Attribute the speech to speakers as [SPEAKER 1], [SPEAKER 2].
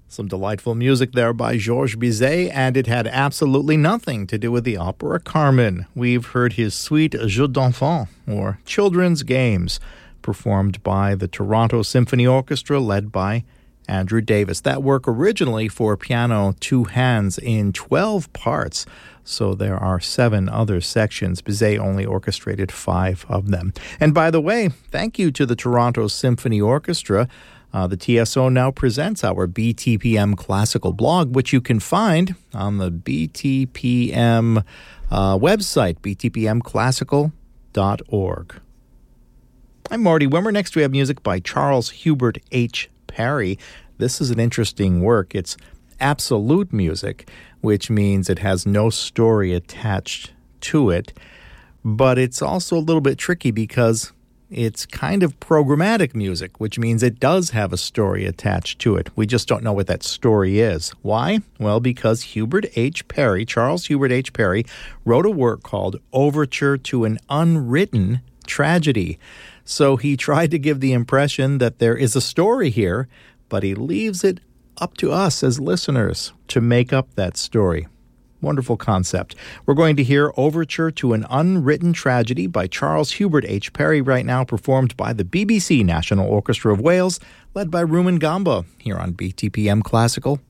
[SPEAKER 1] Some delightful music there by Georges Bizet, and it had absolutely nothing to do with the opera Carmen. We've heard his suite Jeux d'enfants, or Children's Games, performed by the Toronto Symphony Orchestra, led by Andrew Davis. That work originally for piano, two hands, in 12 parts, so there are 7 other sections. Bizet only orchestrated 5 of them. And by the way, thank you to the Toronto Symphony Orchestra. The TSO now presents our BTPM Classical blog, which you can find on the BTPM website, btpmclassical.org. I'm Marty Wimmer. Next we have music by Charles Hubert H. Parry. This is an interesting work. It's absolute music, which means it has no story attached to it. But it's also a little bit tricky because it's kind of programmatic music, which means it does have a story attached to it. We just don't know what that story is. Why? Well, because Charles Hubert H. Parry, wrote a work called Overture to an Unwritten Tragedy. So he tried to give the impression that there is a story here, but he leaves it up to us as listeners to make up that story. Wonderful concept. We're going to hear Overture to an Unwritten Tragedy by Charles Hubert H. Parry, right now performed by the BBC National Orchestra of Wales, led by Rumen Gamba, here on BTPM Classical.